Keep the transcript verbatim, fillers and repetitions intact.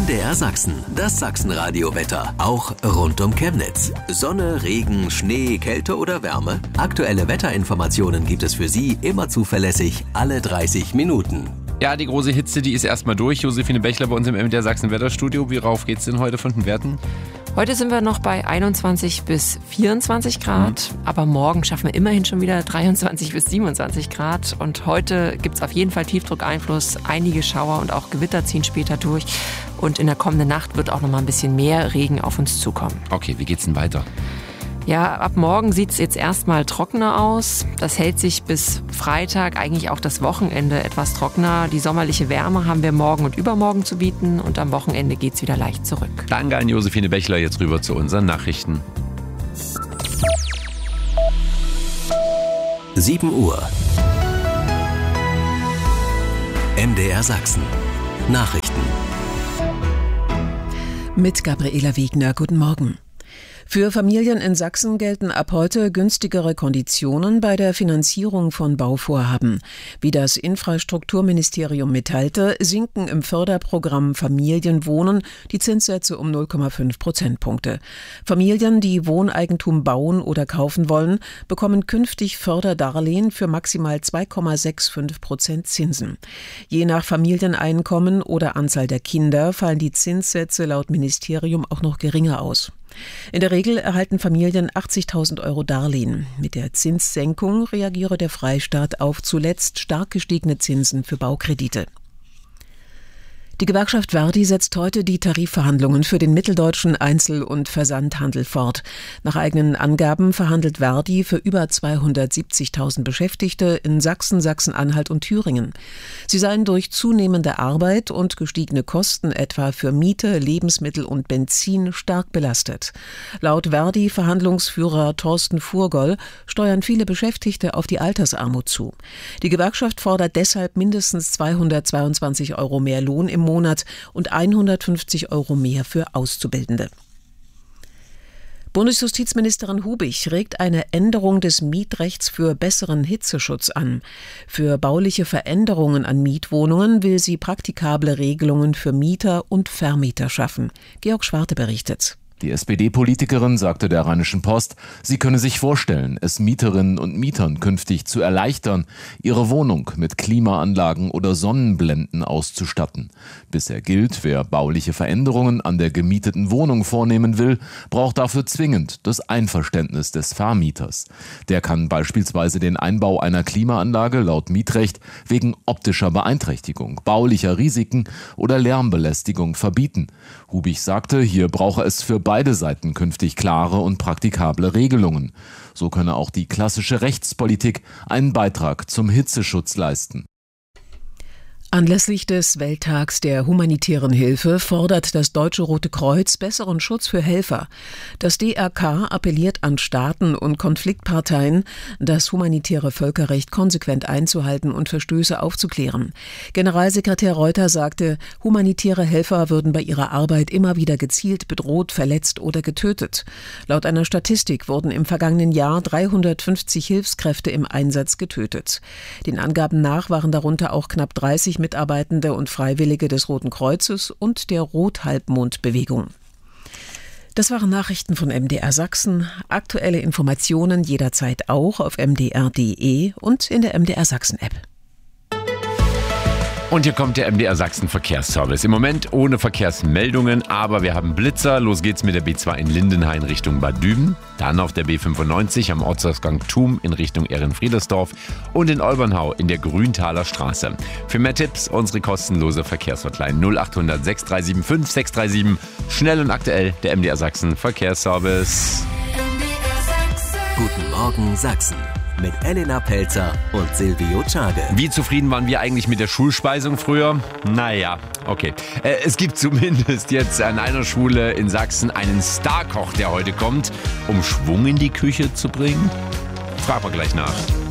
M D R Sachsen, das Sachsenradio-Wetter, auch rund um Chemnitz. Sonne, Regen, Schnee, Kälte oder Wärme? Aktuelle Wetterinformationen gibt es für Sie immer zuverlässig alle dreißig Minuten. Ja, die große Hitze, die ist erstmal durch. Josephine Bechler bei uns im M D R Sachsen Wetterstudio. Wie rauf geht's denn heute von den Werten? Heute sind wir noch bei einundzwanzig bis vierundzwanzig Grad, mhm. aber morgen schaffen wir immerhin schon wieder dreiundzwanzig bis siebenundzwanzig Grad. Und heute gibt es auf jeden Fall Tiefdruckeinfluss, einige Schauer und auch Gewitter ziehen später durch. Und in der kommenden Nacht wird auch noch mal ein bisschen mehr Regen auf uns zukommen. Okay, wie geht's denn weiter? Ja, ab morgen sieht es jetzt erstmal trockener aus. Das hält sich bis Freitag, eigentlich auch das Wochenende etwas trockener. Die sommerliche Wärme haben wir morgen und übermorgen zu bieten und am Wochenende geht es wieder leicht zurück. Danke an Josephine Bechler, jetzt rüber zu unseren Nachrichten. sieben Uhr. M D R Sachsen. Nachrichten. Mit Gabriela Wegner, guten Morgen. Für Familien in Sachsen gelten ab heute günstigere Konditionen bei der Finanzierung von Bauvorhaben. Wie das Infrastrukturministerium mitteilte, sinken im Förderprogramm Familienwohnen die Zinssätze um null Komma fünf Prozentpunkte. Familien, die Wohneigentum bauen oder kaufen wollen, bekommen künftig Förderdarlehen für maximal zwei Komma fünfundsechzig Prozent Zinsen. Je nach Familieneinkommen oder Anzahl der Kinder fallen die Zinssätze laut Ministerium auch noch geringer aus. In der Regel erhalten Familien achtzigtausend Euro Darlehen. Mit der Zinssenkung reagiere der Freistaat auf zuletzt stark gestiegene Zinsen für Baukredite. Die Gewerkschaft Verdi setzt heute die Tarifverhandlungen für den mitteldeutschen Einzel- und Versandhandel fort. Nach eigenen Angaben verhandelt Verdi für über zweihundertsiebzigtausend Beschäftigte in Sachsen, Sachsen-Anhalt und Thüringen. Sie seien durch zunehmende Arbeit und gestiegene Kosten etwa für Miete, Lebensmittel und Benzin stark belastet. Laut Verdi-Verhandlungsführer Thorsten Furgoll steuern viele Beschäftigte auf die Altersarmut zu. Die Gewerkschaft fordert deshalb mindestens zweihundertzweiundzwanzig Euro mehr Lohn im Monat und hundertfünfzig Euro mehr für Auszubildende. Bundesjustizministerin Hubich regt eine Änderung des Mietrechts für besseren Hitzeschutz an. Für bauliche Veränderungen an Mietwohnungen will sie praktikable Regelungen für Mieter und Vermieter schaffen. Georg Schwarte berichtet. Die S P D-Politikerin sagte der Rheinischen Post, sie könne sich vorstellen, es Mieterinnen und Mietern künftig zu erleichtern, ihre Wohnung mit Klimaanlagen oder Sonnenblenden auszustatten. Bisher gilt, wer bauliche Veränderungen an der gemieteten Wohnung vornehmen will, braucht dafür zwingend das Einverständnis des Vermieters. Der kann beispielsweise den Einbau einer Klimaanlage laut Mietrecht wegen optischer Beeinträchtigung, baulicher Risiken oder Lärmbelästigung verbieten. Hubich sagte, hier brauche es für beide Seiten künftig klare und praktikable Regelungen. So könne auch die klassische Rechtspolitik einen Beitrag zum Hitzeschutz leisten. Anlässlich des Welttags der humanitären Hilfe fordert das Deutsche Rote Kreuz besseren Schutz für Helfer. Das D R K appelliert an Staaten und Konfliktparteien, das humanitäre Völkerrecht konsequent einzuhalten und Verstöße aufzuklären. Generalsekretär Reuter sagte, humanitäre Helfer würden bei ihrer Arbeit immer wieder gezielt bedroht, verletzt oder getötet. Laut einer Statistik wurden im vergangenen Jahr dreihundertfünfzig Hilfskräfte im Einsatz getötet. Den Angaben nach waren darunter auch knapp dreißig Mitarbeitende und Freiwillige des Roten Kreuzes und der Rothalbmond-Bewegung. Das waren Nachrichten von M D R Sachsen. Aktuelle Informationen jederzeit auch auf m d r punkt d e und in der M D R Sachsen-App. Und hier kommt der M D R Sachsen Verkehrsservice. Im Moment ohne Verkehrsmeldungen, aber wir haben Blitzer. Los geht's mit der B zwei in Lindenhain Richtung Bad Düben. Dann auf der B fünfundneunzig am Ortsausgang Thum in Richtung Ehrenfriedersdorf und in Olbernhau in der Grüntaler Straße. Für mehr Tipps unsere kostenlose Verkehrshotline null acht hundert sechs drei sieben fünf sechs drei sieben. Schnell und aktuell der M D R Sachsen Verkehrsservice. Guten Morgen Sachsen. Mit Elena Pelzer und Silvio Czage. Wie zufrieden waren wir eigentlich mit der Schulspeisung früher? Naja, okay. Äh, es gibt zumindest jetzt an einer Schule in Sachsen einen Starkoch, der heute kommt, um Schwung in die Küche zu bringen. Fragen wir gleich nach.